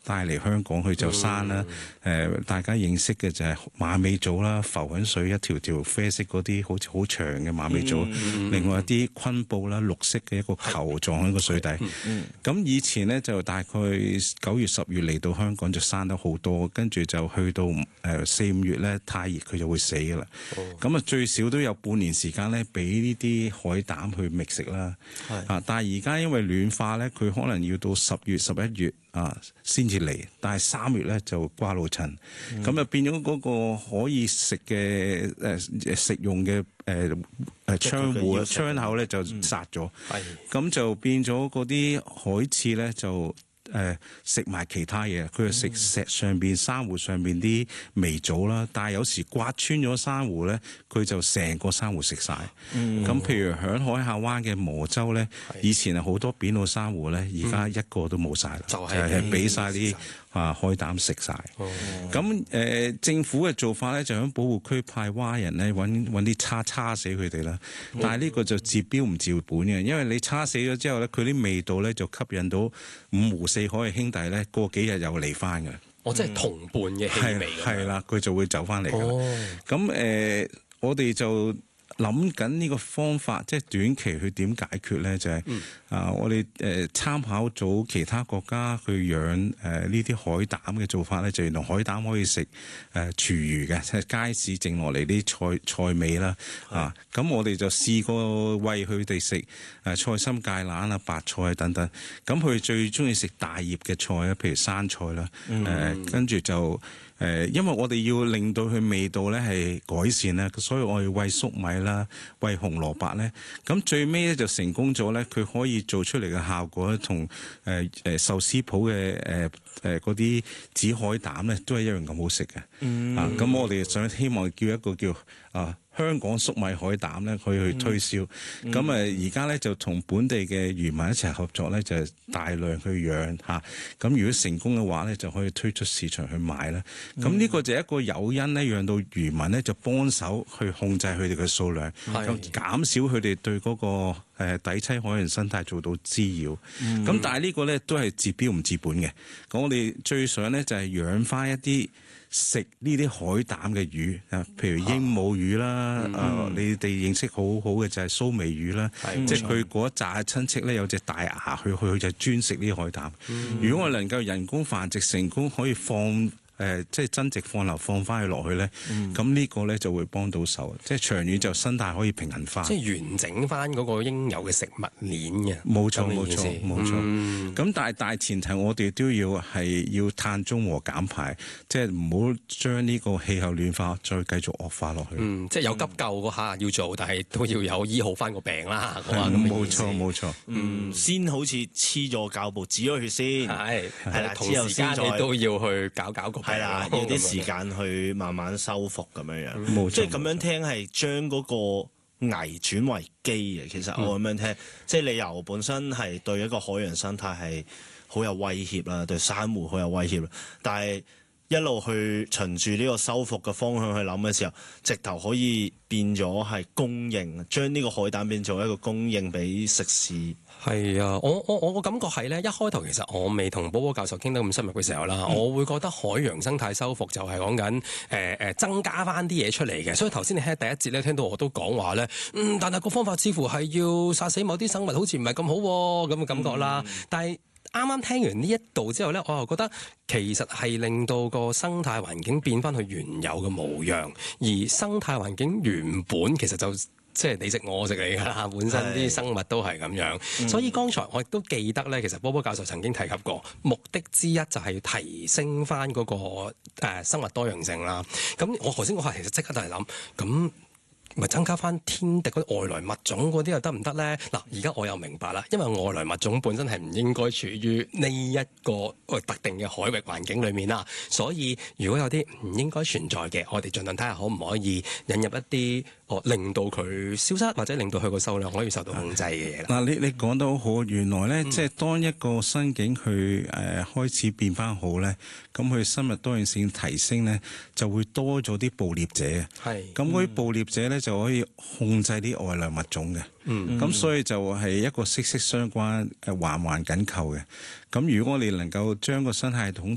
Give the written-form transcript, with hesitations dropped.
帶嚟香港去就山啦。大家認識嘅就係馬尾藻啦，浮喺水一條條啡色嗰啲好似好長嘅馬尾藻。另外一啲昆布啦，綠色嘅一個球狀喺個水底。咁以前咧就大概9月10月嚟到香港就生得好多，跟住就去到4、5月咧太熱佢就會死㗎啦。咁啊最少都有半年時間咧俾呢啲海膽去覓食啦。但係而家因為暖化咧，佢可能要到10月11月先至嚟，但係3月咧就瓜老襯，咁就變咗嗰個可以食嘅食用嘅窗口咧就殺咗，咁就變咗嗰啲海刺咧就食埋其他嘢，佢就食石上邊珊瑚上邊啲微藻啦，但係有時刮穿咗珊瑚咧，佢就成個珊瑚食晒。咁譬如響海下灣嘅磨洲咧，以前係好多扁澳珊瑚咧，而家一個都冇晒啦，就係俾晒啲海膽食晒。咁政府嘅做法咧，就喺保護區派蛙人咧揾啲叉死佢哋啦。但係呢個就治標唔治本嘅，因為你叉死咗之後咧，佢啲味道咧就吸引到5湖4海嘅兄弟咧，過幾日又嚟翻嘅。 即係同伴嘅氣味。 係啦，佢就會走翻嚟㗎。咁我哋就諗緊呢個方法，即係短期去點解決咧？就係我哋參考咗其他國家去養呢啲海膽嘅做法咧，就原來海膽可以食廚餘嘅，即係街市剩落嚟啲菜尾啦。咁我哋就試過餵佢哋食菜心芥蘭啊、白菜等等。咁佢最中意食大葉嘅菜啊，譬如生菜啦。跟住就因為我哋要令到佢味道咧係改善咧，所以我哋餵粟米啦、餵紅蘿蔔咧，咁最尾咧就成功咗咧，佢可以做出嚟嘅效果同壽司鋪嘅嗰啲紫海膽咧都係一樣咁好食嘅。咁我哋希望叫一個叫香港粟米海膽咧，可以去推銷。咁而家咧就同本地嘅漁民一齊合作咧，就大量去養嚇。咁如果成功嘅話咧，就可以推出市場去賣啦。咁呢個就係一個誘因咧，讓到漁民咧就幫手去控制佢哋嘅數量，咁減少佢哋對嗰個底棲海洋生態做到滋擾。咁但係呢個咧都係治標唔治本嘅。咁我哋最想咧就係養翻一啲食呢啲海膽嘅魚譬如鸚鵡魚啦，你哋認識好好嘅就係蘇眉魚啦，即係佢嗰一紮親戚咧有隻大牙，佢就專食呢啲海膽。如果我能夠人工繁殖成功，可以放即係增殖放流放翻去落去咧，咁呢個咧就會幫到手，即係長遠就生態可以平衡翻， 即係完整翻嗰個應有嘅食物鏈嘅。 冇錯。咁但係大前提我哋都要碳中和減排，即係唔好將呢個氣候暖化再繼續惡化落去。 即係有急救嗰下要做，但係都要有醫好翻個病啦。 冇錯。 先好似黐咗膠布止咗血先，係啦， 同時間你都要去搞個。 係啦，要啲時間去慢慢修復咁樣，即係咁樣聽係將嗰個危轉為機嘅。其實我咁樣聽，即係你由本身係對一個海洋生態係好有威脅啦，對珊瑚好有威脅啦，但係一路去循住呢個修復嘅方向去諗嘅時候，直頭可以變咗係供應，將呢個海膽變做一個供應俾食肆。 係啊，我個感覺係咧，一開頭其實我未同波波教授傾得咁深入嘅時候啦，我會覺得海洋生態修復就係講緊增加翻啲嘢出嚟嘅。所以頭先你喺第一節咧聽到我都講話咧，但係個方法似乎係要殺死某啲生物，好似唔係咁好咁嘅感覺啦。但係啱啱聽完呢一度之後咧，我又覺得其實係令到個生態環境變翻去原有嘅模樣，而生態環境原本其實就即係你食我食你㗎啦，本身啲生物都係咁樣。所以剛才我亦都記得咧，其實波波教授曾經提及過，目的之一就係要提升翻嗰個生物多樣性啦。咁我頭先嗰下其實即刻就係諗咁。咪增加翻天敵嗰啲外來物種嗰啲又得唔得咧？嗱，而家我又明白啦，因為外來物種本身係唔應該處於呢一個特定嘅海域環境裏面啦，所以如果有啲唔應該存在嘅，我哋盡量睇下可唔可以引入一啲令到佢消失或者令到佢個數量可以受到控制嘅嘢啦。 嗱，你講得好，原來咧即係當一個生境佢開始變翻好咧，咁佢生物多樣性提升咧，就會多咗啲捕獵者。係，咁嗰啲捕獵者咧就可以控制啲外來物種嘅。咁所以就係一個息息相關、環環緊扣嘅。咁如果我哋能夠將個生態系統